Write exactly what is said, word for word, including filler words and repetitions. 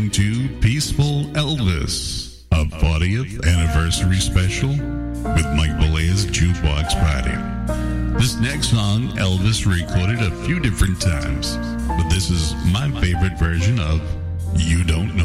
to Peaceful Elvis, a fortieth anniversary special with Mike Bolea's Jukebox Party. This next song, Elvis recorded a few different times, but this is my favorite version of You Don't Know.